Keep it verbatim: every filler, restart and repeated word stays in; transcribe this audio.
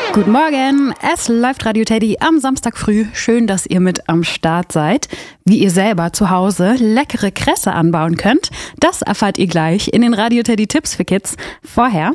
Guten Morgen, es läuft Radio Teddy am Samstag früh. Schön, dass ihr mit am Start seid. Wie ihr selber zu Hause leckere Kresse anbauen könnt, das erfahrt ihr gleich in den Radio Teddy Tipps für Kids. Vorher